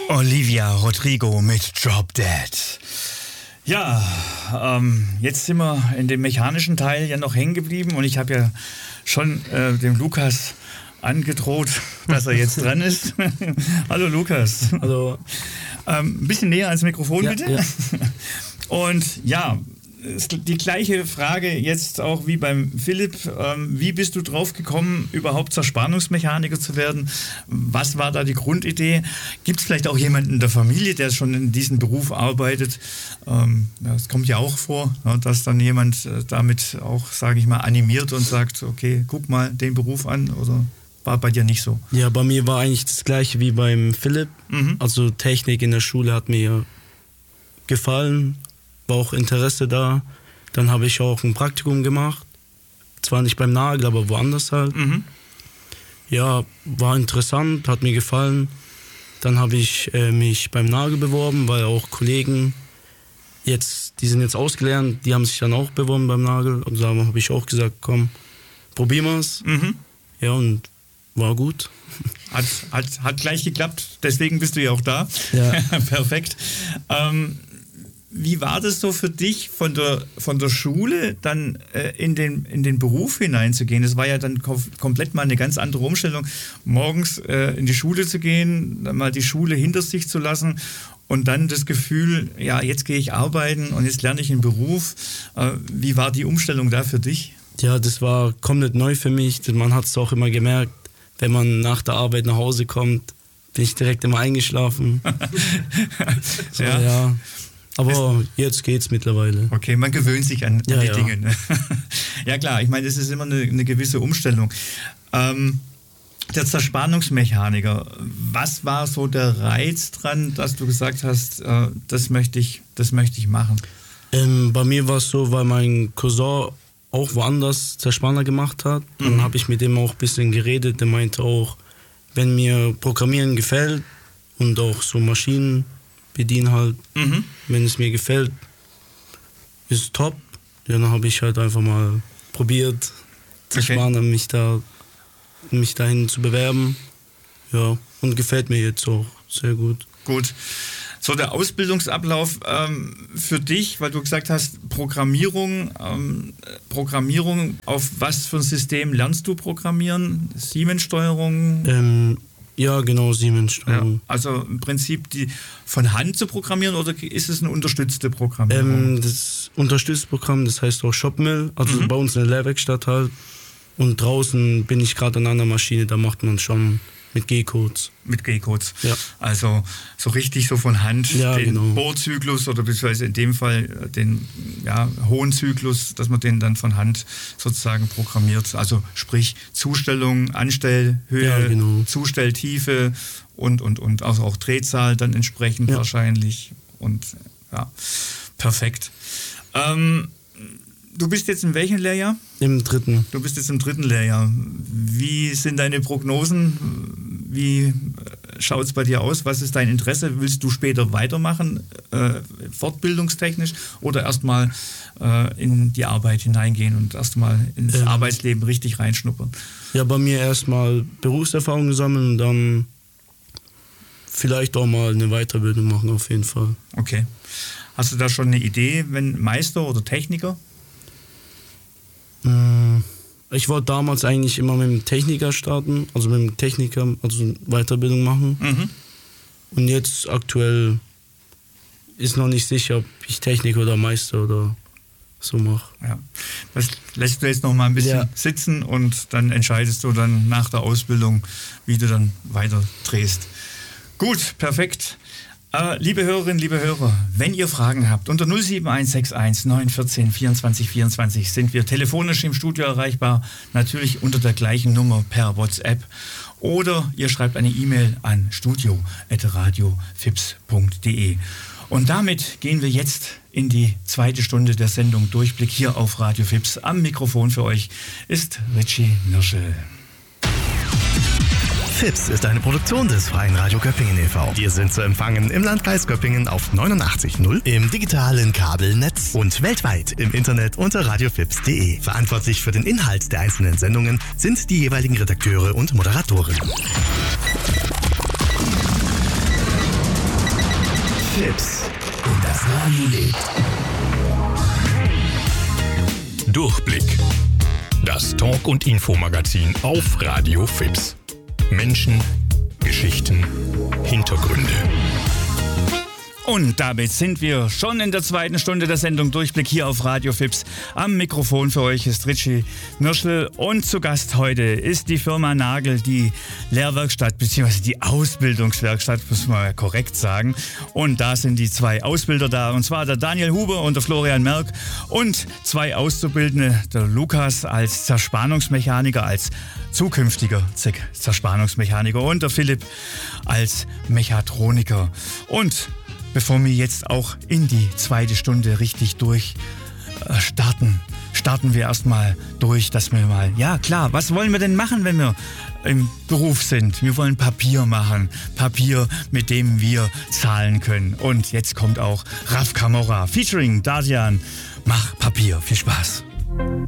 Olivia Rodrigo mit Drop Dead. Ja, jetzt sind wir in dem mechanischen Teil ja noch hängen geblieben und ich habe ja schon dem Lukas angedroht, dass er jetzt dran ist. Hallo Lukas. Hallo. Ein bisschen näher ans Mikrofon bitte. Ja. Und ja, die gleiche Frage jetzt auch wie beim Philipp. Wie bist du drauf gekommen, überhaupt Zerspannungsmechaniker zu werden? Was war da die Grundidee? Gibt es vielleicht auch jemanden in der Familie, der schon in diesem Beruf arbeitet? Es kommt ja auch vor, dass dann jemand damit auch, sage ich mal, animiert und sagt, okay, guck mal den Beruf an, oder war bei dir nicht so? Ja, bei mir war eigentlich das Gleiche wie beim Philipp. Also Technik in der Schule hat mir gefallen. War auch Interesse da. Dann habe ich auch ein Praktikum gemacht. Zwar nicht beim Nagel, aber woanders halt. Ja, war interessant, hat mir gefallen. Dann habe ich mich beim Nagel beworben, weil auch Kollegen die sind jetzt ausgelernt, die haben sich dann auch beworben beim Nagel. Und da habe ich auch gesagt, komm, probieren wir es. Ja, und war gut. Hat gleich geklappt, deswegen bist du ja auch da. Ja. Perfekt. Wie war das so für dich, von der Schule dann in den Beruf hineinzugehen? Das war ja dann komplett mal eine ganz andere Umstellung, morgens in die Schule zu gehen, dann mal die Schule hinter sich zu lassen und dann das Gefühl, ja, jetzt gehe ich arbeiten und jetzt lerne ich einen Beruf. Wie war die Umstellung da für dich? Ja, das war komplett neu für mich. Man hat es auch immer gemerkt, wenn man nach der Arbeit nach Hause kommt, bin ich direkt immer eingeschlafen. So, ja. Aber jetzt geht's mittlerweile. Okay, man gewöhnt sich an die Dinge. Ne? Ja klar, ich meine, das ist immer eine gewisse Umstellung. Der Zerspannungsmechaniker, was war so der Reiz dran, dass du gesagt hast, das möchte ich machen? Bei mir war es so, weil mein Cousin auch woanders Zerspanner gemacht hat. Dann habe ich mit dem auch ein bisschen geredet. Der meinte auch, wenn mir Programmieren gefällt und auch so Maschinen bedienen halt, wenn es mir gefällt, ist es top. Ja, dann habe ich halt einfach mal probiert, Zerspanner, mich dahin zu bewerben. Ja, und gefällt mir jetzt auch sehr gut. Gut. So, der Ausbildungsablauf für dich, weil du gesagt hast, Programmierung, auf was für ein System lernst du programmieren? Siemens-Steuerung? Ja, genau, Siemens-Steuerung. Ja, also im Prinzip die von Hand zu programmieren oder ist es eine unterstützte Programmierung? Das unterstützte Programm, das heißt auch Shopmill, also bei uns in der Lehrwerkstatt halt. Und draußen bin ich gerade an einer Maschine, da macht man schon mit G-Codes. Mit G-Codes. Ja. Also so richtig so von Hand den Bohrzyklus oder beziehungsweise in dem Fall den hohen Zyklus, dass man den dann von Hand sozusagen programmiert. Also sprich Zustellung, Anstellhöhe, Zustelltiefe und. Also auch Drehzahl dann entsprechend wahrscheinlich. Und ja, perfekt. Du bist jetzt in welchem Lehrjahr? Im 3. Du bist jetzt im 3. Lehrjahr. Wie sind deine Prognosen? Wie schaut es bei dir aus? Was ist dein Interesse? Willst du später weitermachen, fortbildungstechnisch, oder erstmal in die Arbeit hineingehen und erstmal ins Arbeitsleben richtig reinschnuppern? Ja, bei mir erstmal Berufserfahrung sammeln und dann vielleicht auch mal eine Weiterbildung machen, auf jeden Fall. Okay. Hast du da schon eine Idee, wenn Meister oder Techniker? Ich wollte damals eigentlich immer mit dem Techniker starten, also mit dem Techniker, also Weiterbildung machen. Und jetzt aktuell ist noch nicht sicher, ob ich Techniker oder Meister oder so mache. Ja. Das lässt du jetzt noch mal ein bisschen sitzen und dann entscheidest du dann nach der Ausbildung, wie du dann weiter drehst. Gut, perfekt. Liebe Hörerinnen, liebe Hörer, wenn ihr Fragen habt, unter 07161 914 24 24 sind wir telefonisch im Studio erreichbar, natürlich unter der gleichen Nummer per WhatsApp, oder ihr schreibt eine E-Mail an studio@radiofips.de. Und damit gehen wir jetzt in die zweite Stunde der Sendung Durchblick hier auf Radio Fips. Am Mikrofon für euch ist Richie Nirschel. Fips ist eine Produktion des Freien Radio Göppingen e.V. Wir sind zu empfangen im Landkreis Göppingen auf 89.0, im digitalen Kabelnetz und weltweit im Internet unter radiofips.de. Verantwortlich für den Inhalt der einzelnen Sendungen sind die jeweiligen Redakteure und Moderatoren. Fips und das Radio lebt. Durchblick. Das Talk- und Infomagazin auf Radio Fips. Menschen, Geschichten, Hintergründe. Und damit sind wir schon in der zweiten Stunde der Sendung Durchblick hier auf Radio Fips. Am Mikrofon für euch ist Richie Mirschl und zu Gast heute ist die Firma Nagel, die Lehrwerkstatt bzw. die Ausbildungswerkstatt, muss man korrekt sagen. Und da sind die zwei Ausbilder da, und zwar der Daniel Huber und der Florian Merck und zwei Auszubildende, der Lukas als Zerspannungsmechaniker, als zukünftiger Zerspannungsmechaniker und der Philipp als Mechatroniker. Und bevor wir jetzt auch in die zweite Stunde richtig starten wir erstmal durch, dass wir mal, ja klar, was wollen wir denn machen, wenn wir im Beruf sind? Wir wollen Papier machen, Papier, mit dem wir zahlen können. Und jetzt kommt auch Raf Camora featuring Dacian. Mach Papier, viel Spaß.